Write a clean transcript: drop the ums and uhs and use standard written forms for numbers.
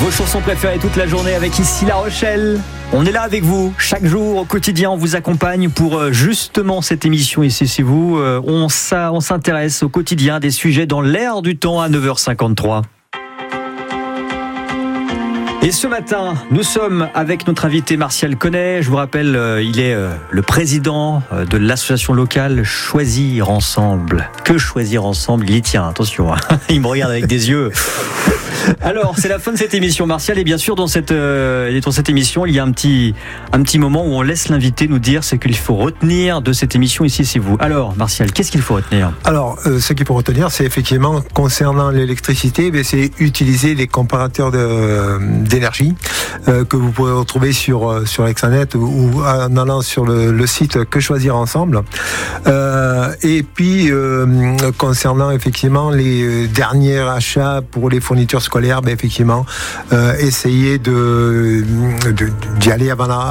Vos chansons préférées toute la journée avec ici La Rochelle. On est là avec vous chaque jour au quotidien. On vous accompagne pour justement cette émission Ici c'est vous. On s'intéresse au quotidien des sujets dans l'air du temps à 9h53. Et ce matin, nous sommes avec notre invité Martial Connet. Je vous rappelle, il est le président de l'association locale Choisir Ensemble. Que Choisir Ensemble, il y tient, attention, hein. Il me regarde avec des yeux. Alors, c'est la fin de cette émission, Martial, et bien sûr, dans cette émission, il y a un petit moment où on laisse l'invité nous dire ce qu'il faut retenir de cette émission Ici c'est vous. Alors, Martial, qu'est-ce qu'il faut retenir ? Alors, ce qu'il faut retenir, c'est effectivement, concernant l'électricité, c'est utiliser les comparateurs d'énergie que vous pourrez retrouver sur l'extranet ou en allant sur le site Que Choisir Ensemble. Et puis, concernant effectivement les derniers achats pour les fournitures scolaires, effectivement, essayer d'y aller avant